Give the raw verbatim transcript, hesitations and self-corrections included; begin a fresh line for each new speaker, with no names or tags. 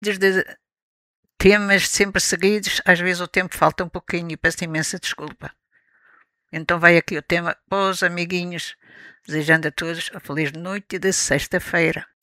desde temas sempre seguidos, às vezes o tempo falta um pouquinho e peço imensa desculpa. Então vai aqui o tema para os amiguinhos, desejando a todos a feliz noite de sexta-feira.